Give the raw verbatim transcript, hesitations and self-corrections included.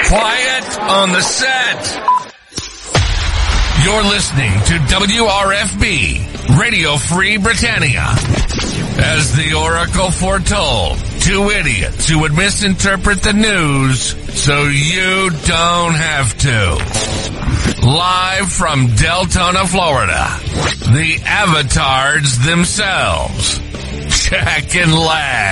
Quiet on the set. You're listening to W R F B, Radio Free Britannia. As the Oracle foretold, two idiots who would misinterpret the news so you don't have to. Live from Deltona, Florida, the avatars themselves. Jack and Lad.